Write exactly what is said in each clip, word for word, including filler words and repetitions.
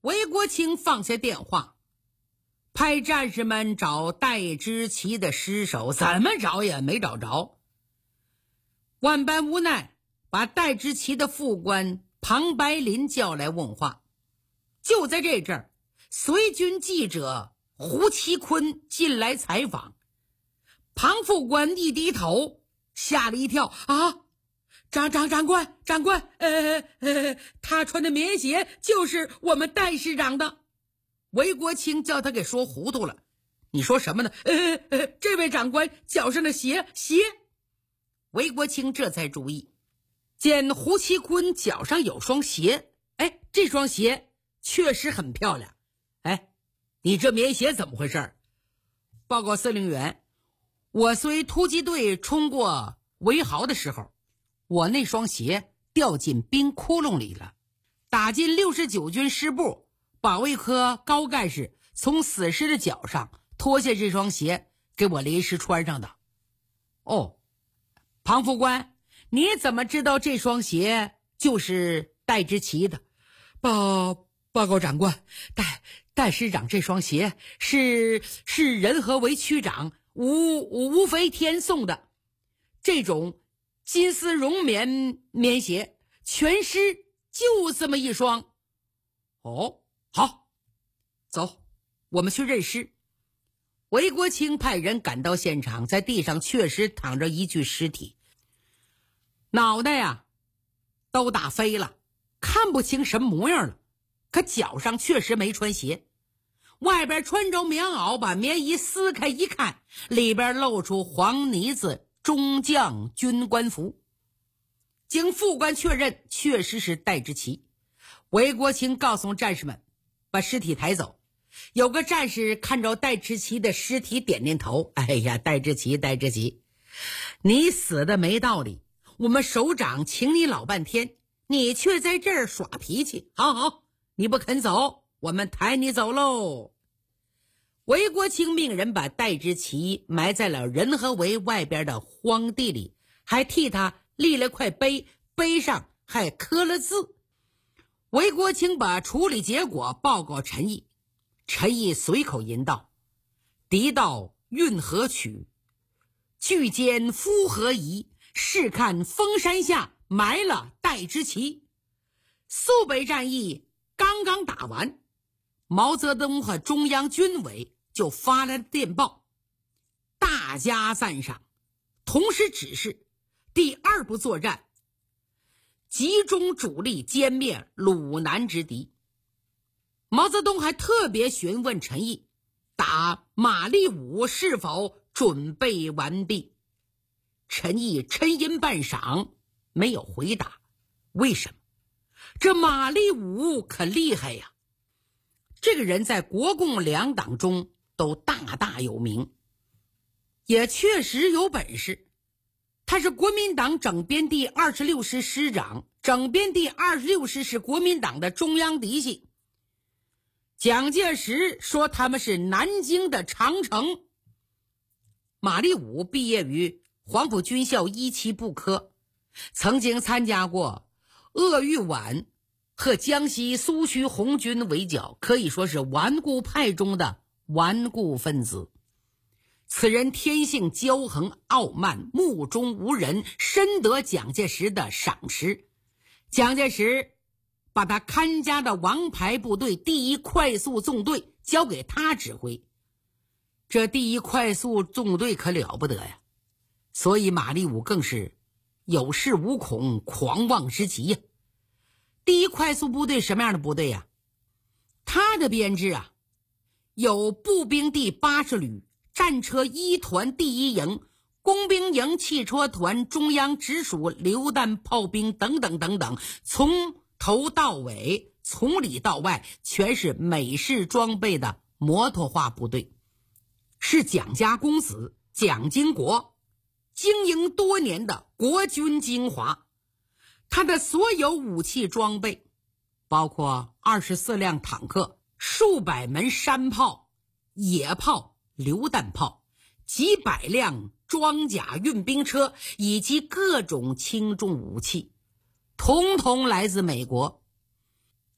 韦国清放下电话，派战士们找戴之奇的尸首，怎么找也没找着。万般无奈，把戴之奇的副官庞白林叫来问话。就在这阵儿，随军记者胡其坤进来采访。庞副官一低头，吓了一跳啊！长长长官，长官，呃呃，他穿的棉鞋就是我们戴师长的。韦国清叫他给说糊涂了，你说什么呢？呃呃，这位长官脚上的鞋鞋。韦国清这才注意，见胡其坤脚上有双鞋，哎，这双鞋确实很漂亮。哎，你这棉鞋怎么回事？报告司令员，我随突击队冲过围壕的时候，我那双鞋掉进冰窟窿里了。打进六十九军师部，保卫科高干事从死尸的脚上脱下这双鞋给我临时穿上的。哦，庞副官，你怎么知道这双鞋就是戴之奇的？报报告长官，戴戴师长这双鞋是是仁和为区长吴吴飞天送的，这种金丝绒棉棉鞋，全师就这么一双。哦，好，走，我们去认尸。韦国清派人赶到现场，在地上确实躺着一具尸体，脑袋呀都打飞了，看不清什么模样了，可脚上确实没穿鞋，外边穿着棉袄，把棉衣撕开一看，里边露出黄呢子中将军官服。经副官确认，确实是戴之奇。韦国清告诉战士们把尸体抬走。有个战士看着戴之奇的尸体点点头，哎呀，戴之奇戴之奇，你死的没道理，我们首长请你老半天，你却在这儿耍脾气。好好，你不肯走，我们抬你走喽。韦国清命人把戴之奇埋在了仁和围外边的荒地里，还替他立了块碑，碑上还刻了字。韦国清把处理结果报告陈毅，陈毅随口吟道：敌道运河曲，巨奸夫何疑，试看峰山下埋了戴之奇。苏北战役刚刚打完，毛泽东和中央军委就发了电报，大加赞赏，同时指示第二步作战集中主力歼灭鲁南之敌。毛泽东还特别询问陈毅，打马立武是否准备完毕。陈毅沉吟半晌，没有回答。为什么？这马立武可厉害呀！这个人在国共两党中都大大有名，也确实有本事。他是国民党整编第二十六师师长，整编第二十六师是国民党的中央嫡系。蒋介石说他们是南京的长城。马立武毕业于黄埔军校一期部科，曾经参加过鄂豫皖和江西苏区红军围剿，可以说是顽固派中的顽固分子。此人天性骄横傲慢，目中无人，深得蒋介石的赏识。蒋介石把他看家的王牌部队第一快速纵队交给他指挥，这第一快速纵队可了不得呀，所以马立武更是有恃无恐，狂妄之极呀。第一快速部队什么样的部队呀？他的编制啊，有步兵第八十旅、战车一团第一营、工兵营汽车团、中央直属榴弹炮兵等等等等，从头到尾，从里到外，全是美式装备的摩托化部队，是蒋家公子蒋经国经营多年的国军精华。他的所有武器装备，包括二十四辆坦克、数百门山炮、野炮、榴弹炮、几百辆装甲运兵车以及各种轻重武器，统统来自美国。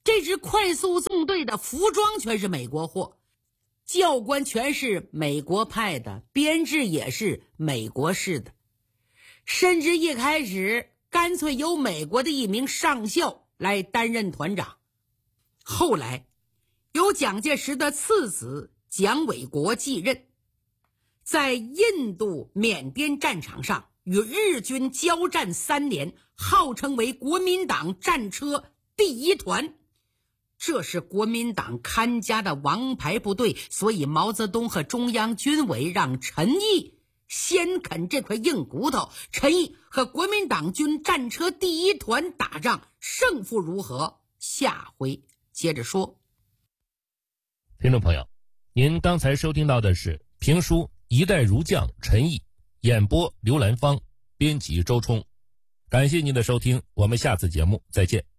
这支快速纵队的服装全是美国货，教官全是美国派的，编制也是美国式的，甚至一开始干脆由美国的一名上校来担任团长。后来由蒋介石的次子蒋纬国继任，在印度缅甸战场上与日军交战三年，号称为国民党战车第一团。这是国民党看家的王牌部队，所以毛泽东和中央军委让陈毅先啃这块硬骨头。陈毅和国民党军战车第一团打仗，胜负如何？下回接着说。 听众朋友，您刚才收听到的是评书《一代儒将陈毅》，演播刘兰芳，编辑周冲。感谢您的收听，我们下次节目再见。